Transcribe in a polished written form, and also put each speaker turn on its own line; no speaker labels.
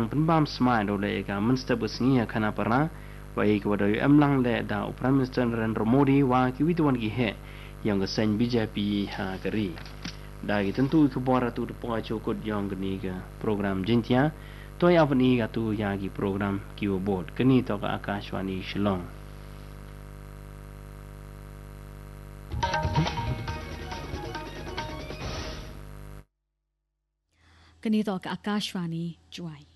ang penbam smai do le ga minister besngi khana parna wa ek wa do amlang le da prime minister Narendra Modi wa ki witwan ki he yang ga sen BJP ha kari da gi tentu ke bora tu de po chokot yang ni ga program jintia to ya pani ga tu ya gi program ki board kini to ka Akashwani Shillong
kini to ka Akashwani Chuai